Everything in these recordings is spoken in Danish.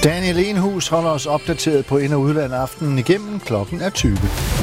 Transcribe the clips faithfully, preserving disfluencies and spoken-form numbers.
Daniel Enhus holder os opdateret på ind- og udland aftenen igennem. Klokken er tyve.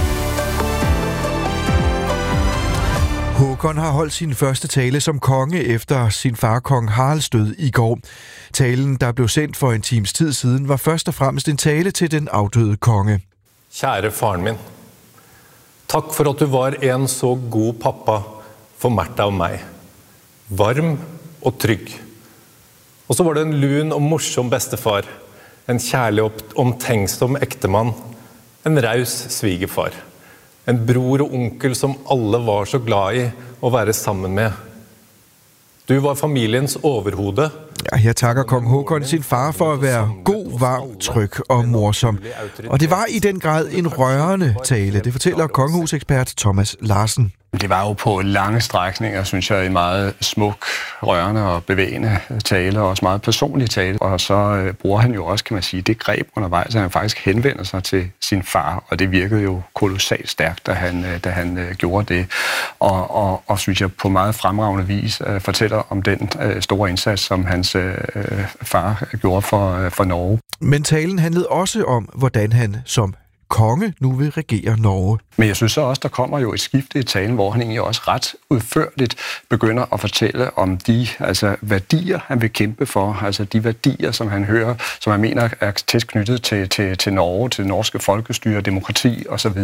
Håkon har holdt sin første tale som konge efter sin far kong Haralds død i går. Talen, der blev sendt for en times tid siden, var først og fremmest en tale til den afdøde konge. Kære faren min, tak for at du var en så god pappa for Märtha og mig. Varm og tryg. Og så var det en lun og morsom bedstefar, en kærlig og omtenksom ægtemand, en raus svigerfar, en bror og onkel som alle var så glad i at være sammen med. Du var familiens overhoved. Ja, her takker kong Håkon sin far for at være god, varm, tryg og morsom. Og det var i den grad en rørende tale, det fortæller kongehusekspert Thomas Larsen. Det var jo på lange strækninger, synes jeg, en meget smuk, rørende og bevægende tale, og også meget personlig tale. Og så øh, bruger han jo også, kan man sige, det greb undervejs, at han faktisk henvender sig til sin far, og det virkede jo kolossalt stærkt, da han, øh, da han øh, gjorde det. Og, og, og synes jeg på meget fremragende vis øh, fortæller om den øh, store indsats, som hans øh, far gjorde for, øh, for Norge. Men talen handlede også om, hvordan han som konge nu vil regere Norge. Men jeg synes så også, der kommer jo et skifte i talen, hvor han egentlig også ret udførligt begynder at fortælle om de altså, værdier, han vil kæmpe for. Altså de værdier, som han hører, som han mener er tæt knyttet til, til, til Norge, til det norske folkestyre, demokrati osv.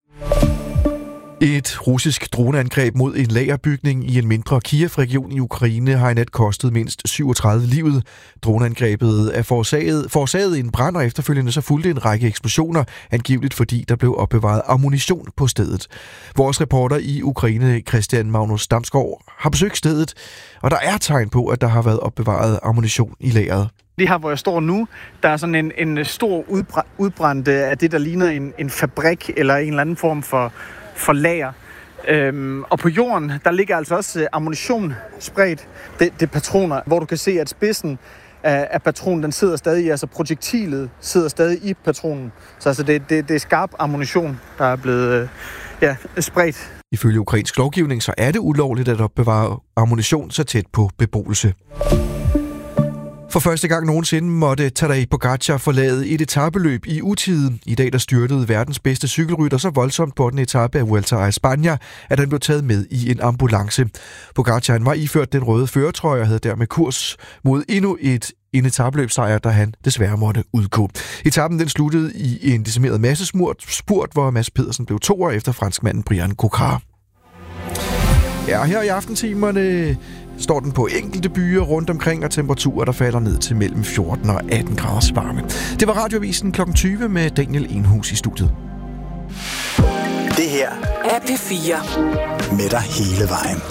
Et russisk droneangreb mod en lagerbygning i en mindre Kiev-region i Ukraine har i nat kostet mindst syvogtredive livet. Droneangrebet er forårsaget, forårsaget en brand, og efterfølgende så fulgte en række eksplosioner, angiveligt fordi der blev opbevaret ammunition på stedet. Vores reporter i Ukraine, Christian Magnus Damsgaard, har besøgt stedet, og der er tegn på, at der har været opbevaret ammunition i lageret. Lige her, hvor jeg står nu, der er sådan en, en stor udbrændt af det, der ligner en, en fabrik eller en eller anden form for for lager. Øhm, og på jorden, der ligger altså også ammunition spredt. Det, det er patroner, hvor du kan se, at spidsen af, af patronen, den sidder stadig, altså projektilet sidder stadig i patronen. Så altså, det, det, det er skarp ammunition, der er blevet øh, ja, spredt. Ifølge ukrainsk lovgivning, så er det ulovligt at opbevare ammunition så tæt på beboelse. For første gang nogensinde måtte Tadej Pogačar forlade et etapeløb i utide. I dag der styrtede verdens bedste cykelrytter så voldsomt på den etape af Vuelta a España, at han blev taget med i en ambulance. Pogačar var iført den røde førertrøje og havde dermed kurs mod endnu et en etapeløbsejr, da han desværre måtte udgå. Etappen den sluttede i en decimeret massespurt, hvor Mads Pedersen blev toer efter franskmanden Brian Cocard. Ja, her i aftentimerne står den på enkelte byer rundt omkring, og temperaturer, der falder ned til mellem fjorten og atten graders varme. Det var Radioavisen klokken tyve med Daniel Enhus i studiet. Det her er P fire. Med dig hele vejen.